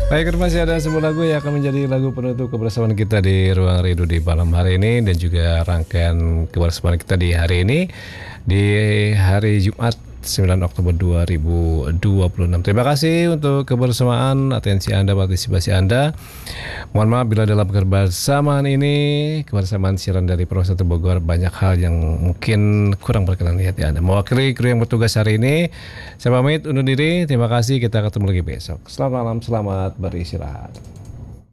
Baik, masih ada sebuah lagu yang akan menjadi lagu penutup kebersamaan kita di Ruang Rindu di malam hari ini dan juga rangkaian kebersamaan kita di hari ini di hari Jumat 9 Oktober 2026. Terima kasih untuk kebersamaan, atensi Anda, partisipasi Anda. Mohon maaf bila dalam kebersamaan ini, kebersamaan siaran dari Polres Bogor, banyak hal yang mungkin kurang berkenan di hati Anda. Mewakili kru yang bertugas hari ini, saya pamit undur diri. Terima kasih, kita ketemu lagi besok. Selamat malam, selamat beristirahat.